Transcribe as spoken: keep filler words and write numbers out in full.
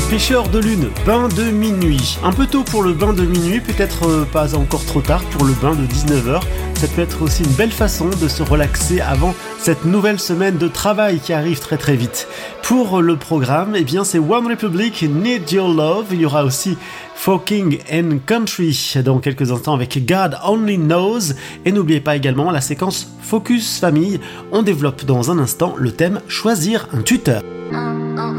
Pêcheur de lune, bain de minuit. Un peu tôt pour le bain de minuit, peut-être euh, pas encore trop tard pour le bain de dix-neuf heures. Ça peut être aussi une belle façon de se relaxer avant cette nouvelle semaine de travail qui arrive très très vite. Pour le programme, eh bien c'est One Republic, Need Your Love. Il y aura aussi Folking and Country dans quelques instants avec God Only Knows. Et n'oubliez pas également la séquence Focus Famille. On développe dans un instant le thème Choisir un tuteur.